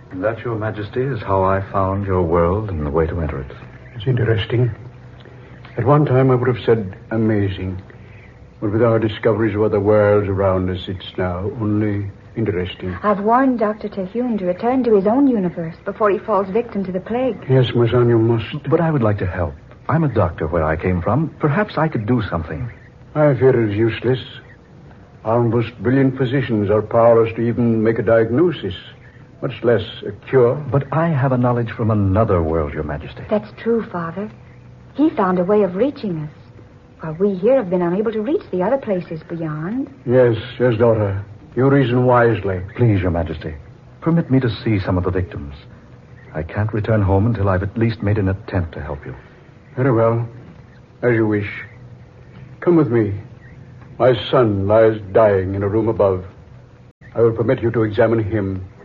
And that, Your Majesty, is how I found your world and the way to enter it. It's interesting. At one time I would have said amazing. But with our discoveries of other worlds around us, it's now only interesting. I've warned Dr. Terhune to return to his own universe before he falls victim to the plague. Yes, my son, you must. But I would like to help. I'm a doctor where I came from. Perhaps I could do something. I fear it is useless. Our most brilliant physicians are powerless to even make a diagnosis, much less a cure. But I have a knowledge from another world, Your Majesty. That's true, Father. He found a way of reaching us, while we here have been unable to reach the other places beyond. Yes, daughter. You reason wisely. Please, Your Majesty, permit me to see some of the victims. I can't return home until I've at least made an attempt to help you. Very well. As you wish. Come with me. My son lies dying in a room above. I will permit you to examine him